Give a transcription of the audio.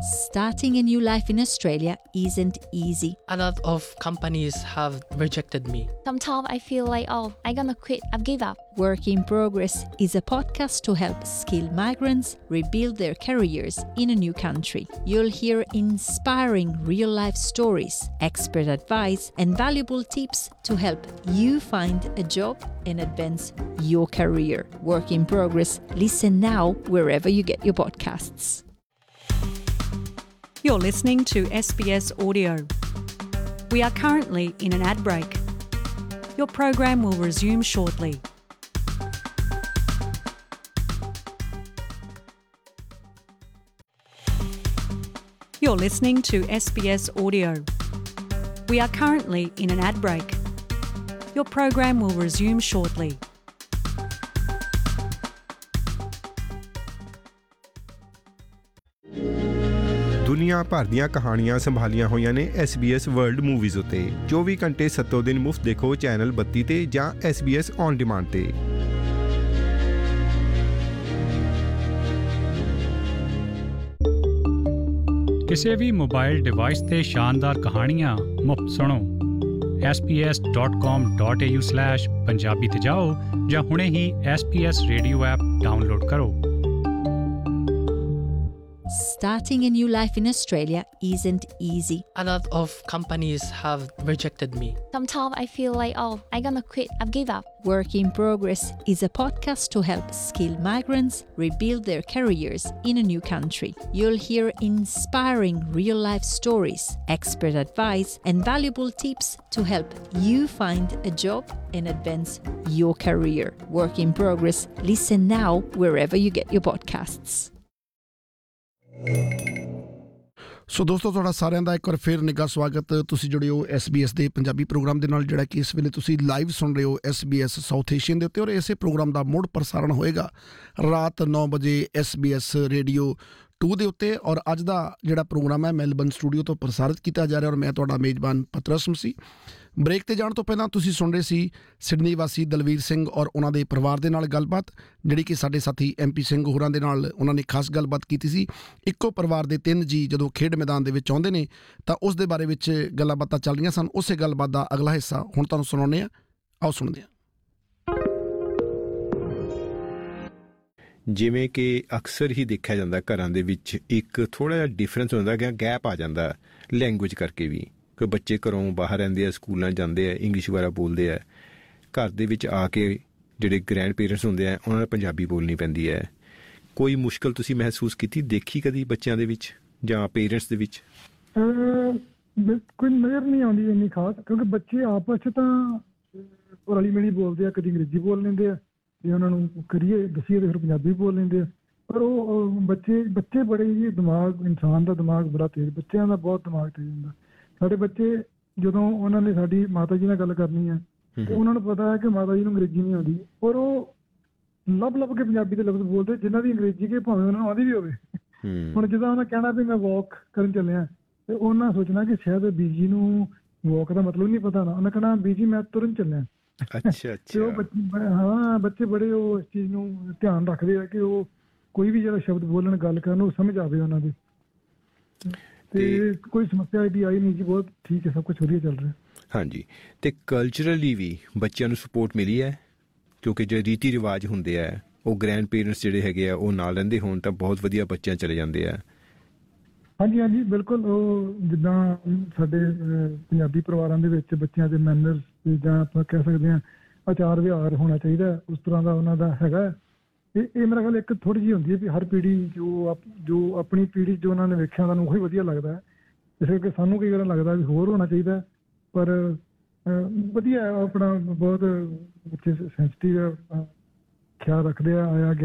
Starting a new life in Australia isn't easy. A lot of companies have rejected me. Sometimes I feel like, I'm gonna quit, I've give up. Work in Progress is a podcast to help skilled migrants rebuild their careers in a new country. You'll hear inspiring real-life stories, expert advice, and valuable tips to help you find a job and advance your career. Work in Progress. Listen now wherever you get your podcasts. You're listening to SBS Audio. We are currently in an ad break. Your program will resume shortly. You're listening to SBS Audio. We are currently in an ad break. Your program will resume shortly. ਦੁਨੀਆ ਭਰ ਦੀਆਂ ਕਹਾਣੀਆਂ ਸੰਭਾਲੀਆਂ ਹੋਈਆਂ ਨੇ SBS world movies ਉੱਤੇ। 24 ਘੰਟੇ 7 ਦਿਨ ਮੁਫਤ ਦੇਖੋ ਚੈਨਲ 32 ਤੇ ਜਾਂ SBS ਔਨ ਡਿਮਾਂਡ ਤੇ। ਕਿਸੇ ਵੀ ਮੋਬਾਈਲ ਡਿਵਾਈਸ ਤੇ ਸ਼ਾਨਦਾਰ ਕਹਾਣੀਆਂ ਮੁਫਤ ਸੁਣੋ। sbs.com.au/ਪੰਜਾਬੀ ਤੇ ਜਾਓ ਜਾਂ ਹੁਣੇ ਹੀ SBS ਰੇਡੀਓ ਐਪ ਡਾਊਨਲੋਡ ਕਰੋ। Starting a new life in Australia isn't easy. A lot of companies have rejected me. Sometimes I feel like, I'm gonna quit, I've give up. Work in Progress is a podcast to help skilled migrants rebuild their careers in a new country. You'll hear inspiring real-life stories, expert advice, and valuable tips to help you find a job and advance your career. Work in Progress. Listen now wherever you get your podcasts. ਸੋ ਦੋਸਤੋ, ਤੁਹਾਡਾ ਸਾਰਿਆਂ ਦਾ ਇੱਕ ਵਾਰ ਫਿਰ ਨਿੱਘਾ ਸਵਾਗਤ। ਤੁਸੀਂ ਜੁੜੇ ਹੋ SBS ਦੇ ਪੰਜਾਬੀ ਪ੍ਰੋਗਰਾਮ ਦੇ ਨਾਲ, ਜਿਹੜਾ ਕਿ ਇਸ ਵੇਲੇ ਤੁਸੀਂ ਲਾਈਵ ਸੁਣ ਰਹੇ ਹੋ SBS ਸਾਊਥ ਏਸ਼ੀਅਨ ਦੇ ਉੱਤੇ, ਔਰ ਇਸੇ ਪ੍ਰੋਗਰਾਮ ਦਾ ਮੁੜ ਪ੍ਰਸਾਰਣ ਹੋਏਗਾ ਰਾਤ 9 ਵਜੇ SBS ਰੇਡੀਓ 2 ਦੇ ਉੱਤੇ। ਔਰ ਅੱਜ ਦਾ ਜਿਹੜਾ ਪ੍ਰੋਗਰਾਮ ਹੈ ਮੈਲਬਨ ਸਟੂਡੀਓ ਤੋਂ ਪ੍ਰਸਾਰਿਤ ਕੀਤਾ ਜਾ ਰਿਹਾ, ਔਰ ਮੈਂ ਤੁਹਾਡਾ ਮੇਜ਼ਬਾਨ ਪਤਰਸ ਮਸੀਹ। ਬ੍ਰੇਕ 'ਤੇ ਜਾਣ ਤੋਂ ਪਹਿਲਾਂ ਤੁਸੀਂ ਸੁਣ ਰਹੇ ਸੀ ਸਿਡਨੀ ਵਾਸੀ ਦਲਵੀਰ ਸਿੰਘ ਔਰ ਉਹਨਾਂ ਦੇ ਪਰਿਵਾਰ ਦੇ ਨਾਲ ਗੱਲਬਾਤ, ਜਿਹੜੀ ਕਿ ਸਾਡੇ ਸਾਥੀ MP ਸਿੰਘ ਹੋਰਾਂ ਦੇ ਨਾਲ ਉਹਨਾਂ ਨੇ ਖਾਸ ਗੱਲਬਾਤ ਕੀਤੀ ਸੀ। ਇੱਕੋ ਪਰਿਵਾਰ ਦੇ 3 ਜੀ ਜਦੋਂ ਖੇਡ ਮੈਦਾਨ ਦੇ ਵਿੱਚ ਆਉਂਦੇ ਨੇ ਤਾਂ ਉਸ ਦੇ ਬਾਰੇ ਵਿੱਚ ਗੱਲਾਂ ਬਾਤਾਂ ਚੱਲ ਰਹੀਆਂ ਸਨ। ਉਸੇ ਗੱਲਬਾਤ ਦਾ ਅਗਲਾ ਹਿੱਸਾ ਹੁਣ ਤੁਹਾਨੂੰ ਸੁਣਾਉਂਦੇ ਹਾਂ, ਆਓ ਸੁਣਦੇ ਹਾਂ। ਜਿਵੇਂ ਕਿ ਅਕਸਰ ਹੀ ਦੇਖਿਆ ਜਾਂਦਾ ਘਰਾਂ ਦੇ ਵਿੱਚ ਇੱਕ ਥੋੜ੍ਹਾ ਜਿਹਾ ਡਿਫਰੈਂਸ ਹੁੰਦਾ, ਕਿ ਗੈਪ ਆ ਜਾਂਦਾ ਲੈਂਗੁਏਜ ਕਰਕੇ ਵੀ। ਕੋਈ ਬੱਚੇ ਘਰੋਂ ਬਾਹਰ ਰਹਿੰਦੇ ਆ, ਸਕੂਲਾਂ ਜਾਂਦੇ ਆ, ਇੰਗਲਿਸ਼ ਵਗੈਰਾ ਬੋਲਦੇ ਆ, ਘਰ ਦੇ ਵਿੱਚ ਆ ਕੇ ਜਿਹੜੇ ਗ੍ਰੈਂਡ ਪੇਰੈਂਟਸ ਹੁੰਦੇ ਆ ਉਹਨਾਂ ਨੂੰ ਪੰਜਾਬੀ ਬੋਲਣੀ ਪੈਂਦੀ ਹੈ। ਕੋਈ ਮੁਸ਼ਕਿਲ ਤੁਸੀਂ ਮਹਿਸੂਸ ਕੀਤੀ, ਦੇਖੀ ਕਦੀ ਬੱਚਿਆਂ ਦੇ ਵਿੱਚ ਜਾਂ ਪੇਰੈਂਟਸ ਦੇ ਵਿੱਚ? ਕੋਈ ਨਜ਼ਰ ਨਹੀਂ ਆਉਂਦੀ ਇੰਨੀ ਖਾਸ, ਕਿਉਂਕਿ ਬੱਚੇ ਆਪਸ 'ਚ ਤਾਂ ਰਲੀ ਮਿਲੀ ਬੋਲਦੇ ਆ, ਕਦੀ ਅੰਗਰੇਜ਼ੀ ਬੋਲ ਲੈਂਦੇ ਆ, ਜੇ ਉਹਨਾਂ ਨੂੰ ਕਰੀਏ ਦੱਸੀਏ ਤਾਂ ਫਿਰ ਪੰਜਾਬੀ ਬੋਲ ਲੈਂਦੇ ਆ। ਪਰ ਉਹ ਬੱਚੇ ਬੜੇ ਹੀ ਦਿਮਾਗ, ਇਨਸਾਨ ਦਾ ਦਿਮਾਗ ਬੜਾ ਤੇਜ਼, ਬੱਚਿਆਂ ਦਾ ਬਹੁਤ ਦਿਮਾਗ ਤੇਜ਼ ਹੁੰਦਾ। ਸਾਡੇ ਬੱਚੇ ਜਦੋਂ ਉਹਨਾਂ ਨੇ ਸਾਡੀ ਮਾਤਾ ਜੀ ਨਾਲ ਗੱਲ ਕਰਨੀ ਹੈ ਤੇ ਉਹਨਾਂ ਨੂੰ ਪਤਾ ਹੈ ਕਿ ਮਾਤਾ ਜੀ ਨੂੰ ਅੰਗਰੇਜ਼ੀ ਨਹੀਂ ਆਉਂਦੀ, ਪਰ ਉਹ ਲੱਭ ਕੇ ਪੰਜਾਬੀ ਦੇ ਲਫ਼ਜ਼ ਬੋਲਦੇ ਜਿਨ੍ਹਾਂ ਦੀ ਅੰਗਰੇਜ਼ੀ ਕਿ ਭਾਵੇਂ ਉਹਨਾਂ ਨੂੰ ਆਉਂਦੀ ਵੀ ਹੋਵੇ। ਹੁਣ ਜਦੋਂ ਉਹਨਾਂ ਕਹਿਣਾ ਵੀ ਮੈਂ ਵਾਕ ਕਰਨ ਚੱਲਿਆ ਤੇ ਉਹਨਾਂ ਸੋਚਣਾ ਕਿ ਸ਼ਾਇਦ ਬੀਜੀ ਨੂੰ ਵਾਕ ਦਾ ਮਤਲਬ ਨਹੀਂ ਪਤਾ ਨਾ, ਉਹਨੇ ਕਹਿਣਾ ਬੀਜੀ ਮੈਂ ਤੁਰਨ ਚੱਲਿਆ। ਤੇ ਉਹ ਬੱਚੇ ਬੜੇ ਉਹ ਇਸ ਚੀਜ਼ ਨੂੰ ਧਿਆਨ ਰੱਖਦੇ ਆ ਕਿ ਉਹ ਕੋਈ ਵੀ ਜਿਹੜਾ ਸ਼ਬਦ ਬੋਲਣ, ਗੱਲ ਕਰਨ, ਉਹ ਸਮਝ ਆਵੇ ਉਹਨਾਂ ਦੀ। ਤੇ ਕੋਈ ਸਮੱਸਿਆ ਇਹਦੀ ਆਈ ਨਹੀਂ ਜੀ, ਬਹੁਤ ਠੀਕ ਹੈ, ਸਭ ਕੁਛ ਵਧੀਆ ਚੱਲ ਰਿਹਾ। ਹਾਂਜੀ, ਤੇ ਕਲਚਰਲੀ ਵੀ ਬੱਚਿਆਂ ਨੂੰ ਸਪੋਰਟ ਮਿਲੀ ਹੈ, ਕਿਉਂਕਿ ਜੋ ਰੀਤੀ ਰਿਵਾਜ ਹੁੰਦੇ ਆ ਉਹ ਗ੍ਰੈਂਡ ਪੇਰੈਂਟਸ ਜਿਹੜੇ ਹੈਗੇ ਆ ਉਹ ਨਾਲ ਰਹਿੰਦੇ ਹੋਣ ਤਾਂ ਬਹੁਤ ਵਧੀਆ ਬੱਚਿਆਂ ਚਲੇ ਜਾਂਦੇ ਆ। ਹਾਂਜੀ ਬਿਲਕੁਲ। ਉਹ ਜਿੱਦਾਂ ਸਾਡੇ ਪੰਜਾਬੀ ਪਰਿਵਾਰਾਂ ਦੇ ਵਿੱਚ ਬੱਚਿਆਂ ਦੇ ਮੈਨਰਸ ਜਾਂ ਆਪਾਂ ਕਹਿ ਸਕਦੇ ਹਾਂ ਆਚਾਰ ਵਿਹਾਰ ਹੋਣਾ ਚਾਹੀਦਾ, ਉਸ ਤਰ੍ਹਾਂ ਦਾ ਉਹਨਾਂ ਦਾ ਹੈਗਾ। ਇਹ ਮੇਰਾ ਖਿਆਲ ਇੱਕ ਥੋੜ੍ਹੀ ਜਿਹੀ ਹੁੰਦੀ ਹੈ ਵੀ ਹਰ ਪੀੜ੍ਹੀ ਜੋ ਆਪਣੀ ਪੀੜ੍ਹੀ ਜੋ ਉਹਨਾਂ ਨੇ ਵੇਖਿਆ ਉਹਨਾਂ ਨੂੰ ਉਹੀ ਵਧੀਆ ਲੱਗਦਾ ਹੈ, ਇਸ ਕਰਕੇ ਸਾਨੂੰ ਕਈ ਵਾਰ ਲੱਗਦਾ ਵੀ ਹੋਰ ਹੋਣਾ ਚਾਹੀਦਾ। ਪਰ ਵਧੀਆ ਆਪਣਾ ਬਹੁਤ ਬੱਚੇ ਸੈਂਸਿਟਿਵ ਖਿਆਲ ਰੱਖਦੇ ਆ ਆਇਆ